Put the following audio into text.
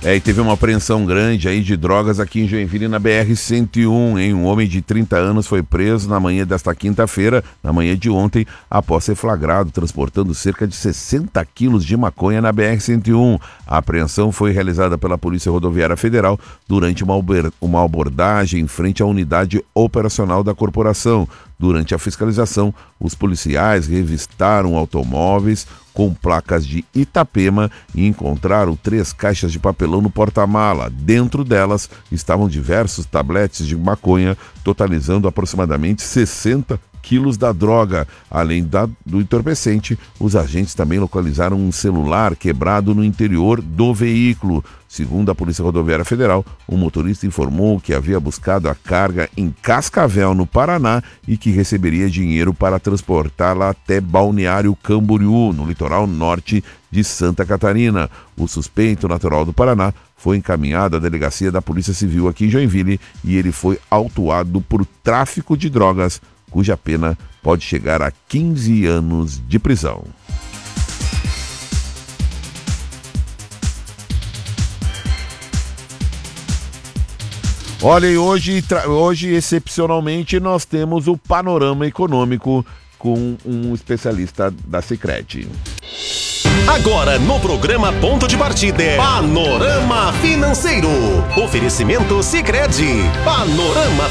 E teve uma apreensão grande aí de drogas aqui em Joinville, na BR-101, hein? Um homem de 30 anos foi preso na manhã desta quinta-feira, na manhã de ontem, após ser flagrado transportando cerca de 60 quilos de maconha na BR-101. A apreensão foi realizada pela Polícia Rodoviária Federal durante uma abordagem em frente à unidade operacional da corporação. Durante a fiscalização, os policiais revistaram automóveis com placas de Itapema e encontraram 3 caixas de papelão no porta-mala. Dentro delas estavam diversos tabletes de maconha, totalizando aproximadamente 60 quilos da droga. Além do entorpecente, os agentes também localizaram um celular quebrado no interior do veículo. Segundo a Polícia Rodoviária Federal, o motorista informou que havia buscado a carga em Cascavel, no Paraná, e que receberia dinheiro para transportá-la até Balneário Camboriú, no litoral norte de Santa Catarina. O suspeito, natural do Paraná, foi encaminhado à delegacia da Polícia Civil aqui em Joinville e ele foi autuado por tráfico de drogas, cuja pena pode chegar a 15 anos de prisão. Olha, e hoje, excepcionalmente, nós temos o Panorama Econômico com um especialista da Sicredi. Agora no programa Ponto de Partida, Panorama Financeiro. Oferecimento Sicredi. Panorama